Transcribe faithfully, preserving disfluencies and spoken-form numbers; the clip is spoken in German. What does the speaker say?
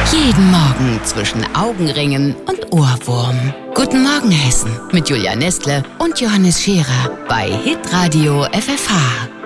Jeden Morgen zwischen Augenringen und Ohrwurm. Guten Morgen Hessen mit Julia Nestle und Johannes Scherer bei Hitradio F F H.